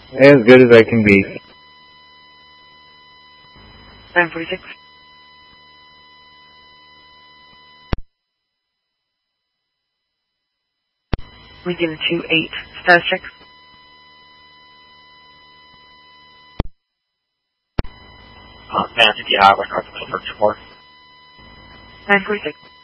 As good as I can be. 946. Lincoln 28. Status check. Fantasy Highway North of 4. 946.